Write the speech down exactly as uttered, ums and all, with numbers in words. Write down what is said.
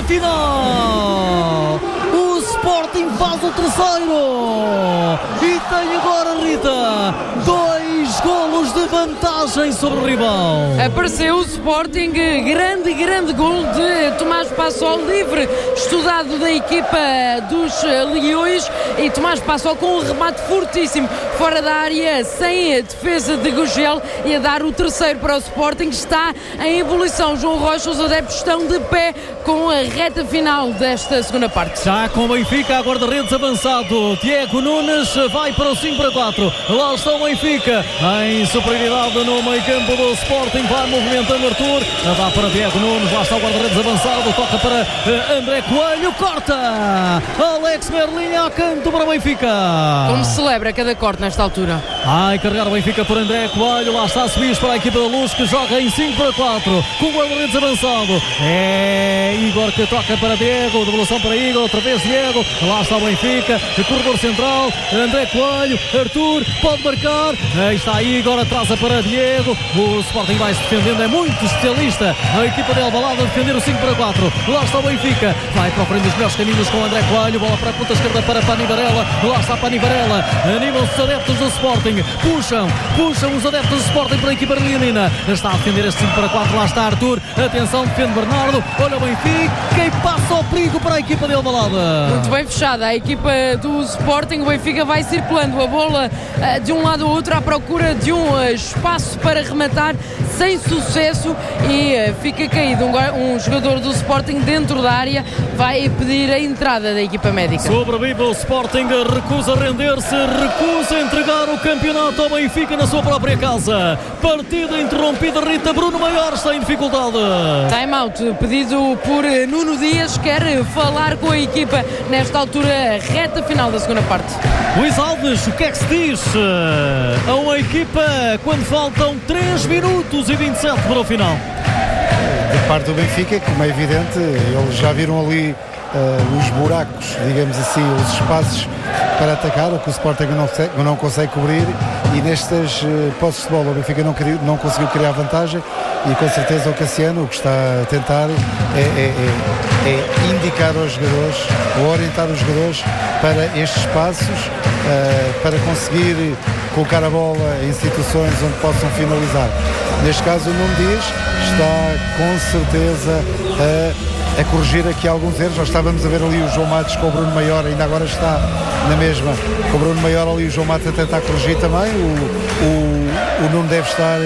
final. O Sporting faz o terceiro e tem agora, Rita, dois golos de vantagem sobre o rival. Apareceu o Sporting, grande, grande gol de Tomás Passol, livre, estudado da equipa dos Leões, e Tomás Passol com um remate fortíssimo fora da área, sem a defesa de Gugel, e a dar o terceiro para o Sporting. Está em ebulição João Rocha, os adeptos estão de pé com a reta final desta segunda parte. Já com o Benfica, a guarda-redes avançado, Diego Nunes vai para o cinco para quatro, lá está o Benfica em superioridade no meio campo do Sporting, vai movimentando Arthur, dá para Diego Nunes, lá está o guarda-redes avançado, toca para uh, André Coelho, corta Alex Merlinha a canto para o Benfica. Como se celebra cada corte nesta altura. Vai carregar o Benfica por André Coelho, lá está a subir para a equipa da Luz, que joga em cinco para quatro, com o guarda-redes avançado, é Igor que toca para Diego, devolução para Igor, outra vez Diego, lá está o Benfica, o corredor central, André Coelho, Arthur, pode marcar, aí está Igor, atrasa para Diego, o Sporting vai se defendendo, é muito especialista, a equipa de Alvalade a defender o cinco para quatro, lá está o Benfica, vai procurando os melhores caminhos com o André Coelho, bola para a ponta esquerda para Pani Varela, lá está Pani Varela, animam-se os adeptos do Sporting, puxam, puxam os adeptos do Sporting para a equipa leonina, está a defender este cinco para quatro, lá está Arthur, atenção, defende Bernardo, olha o Benfica e passa o perigo para a equipa de Alvalade. Muito bem fechada a equipa do Sporting, o Benfica vai circulando a bola uh, de um lado ao outro à procura de um uh, espaço para rematar, sem sucesso, e uh, fica caído um, um jogador do Sporting dentro da área, vai pedir a entrada da equipa médica. Sobrevive o Sporting, recusa render-se, recusa entregar o campeonato ao Benfica na sua própria casa. Partida interrompida, Rita. Bruno Maior está em dificuldade. Time out pedido por Nuno Dias, quer falar com a equipa nesta altura, reta final da segunda parte. Luís Alves, o que é que se diz a uma equipa quando faltam três minutos e vinte e sete para o final? Da parte do Benfica, como é evidente, eles já viram ali uh, os buracos, digamos assim, os espaços para atacar, o que o Sporting não consegue, não consegue cobrir, e nestas uh, posses de bola o Benfica não, queria, não conseguiu criar vantagem, e com certeza o Cassiano o que está a tentar é, é, é, é indicar aos jogadores, ou orientar os jogadores para estes espaços, uh, para conseguir colocar a bola em situações onde possam finalizar. Neste caso o Nuno Dias está com certeza a, a corrigir aqui alguns erros. Nós estávamos a ver ali o João Matos com o Bruno Maior, ainda agora está na mesma, com o Bruno Maior ali, o João Matos a tentar corrigir também. O, o, o Nuno deve estar